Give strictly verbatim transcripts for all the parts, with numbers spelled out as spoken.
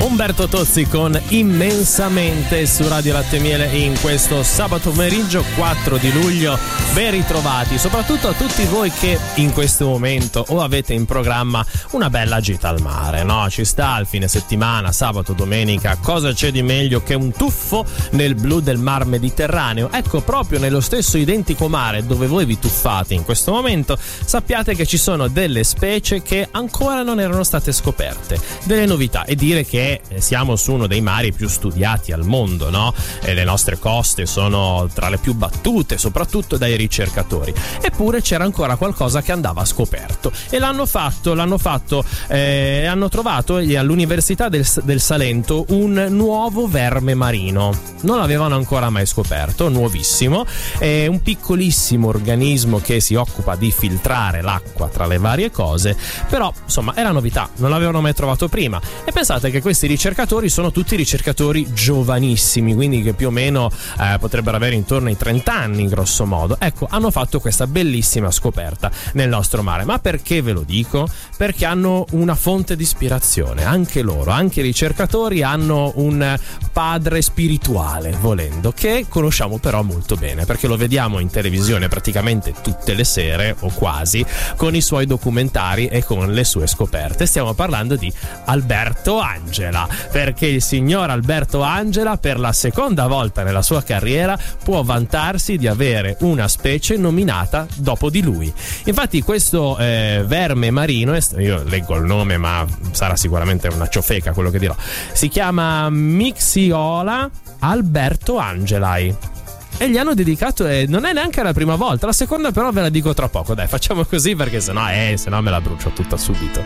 Umberto Tozzi con Immensamente su Radio Latte e Miele in questo sabato pomeriggio quattro di luglio. Ben ritrovati, soprattutto a tutti voi che in questo momento o avete in programma una bella gita al mare, no? Ci sta il fine settimana, sabato, domenica, cosa c'è di meglio che un tuffo nel blu del mar Mediterraneo? Ecco, proprio nello stesso identico mare dove voi vi tuffate in questo momento, sappiate che ci sono delle specie che ancora non erano state scoperte, delle novità, e dire che siamo su uno dei mari più studiati al mondo, no? E le nostre coste sono tra le più battute, soprattutto dai ricercatori. Eppure c'era ancora qualcosa che andava scoperto e l'hanno fatto, l'hanno fatto, eh, hanno trovato all'Università del, del Salento un nuovo verme marino. Non l'avevano ancora mai scoperto, nuovissimo, è un piccolissimo organismo che si occupa di filtrare l'acqua tra le varie cose, però insomma è la novità, non l'avevano mai trovato prima. E pensate che questi ricercatori sono tutti ricercatori giovanissimi, quindi che più o meno eh, potrebbero avere intorno ai trenta anni grosso modo. Ecco, hanno fatto questa bellissima scoperta nel nostro mare. Ma perché ve lo dico? Perché hanno una fonte di ispirazione, anche loro, anche i ricercatori hanno un padre spirituale, volendo, che conosciamo però molto bene, perché lo vediamo in televisione praticamente tutte le sere o quasi, con i suoi documentari e con le sue scoperte. Stiamo parlando di Alberto Angela, perché il signor Alberto Angela per la seconda volta nella sua carriera può vantarsi di avere una specie nominata dopo di lui. Infatti questo eh, verme marino, io leggo il nome ma sarà sicuramente una ciofeca quello che dirò, si chiama Mixiola Alberto Angelai. E gli hanno dedicato, e non è neanche la prima volta, la seconda però ve la dico tra poco, dai, facciamo così perché sennò, eh, sennò me la brucio tutta subito.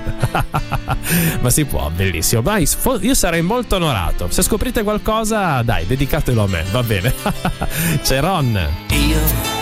Ma si può, bellissimo. Dai, io sarei molto onorato. Se scoprite qualcosa, dai, dedicatelo a me, va bene. C'è Ron. Io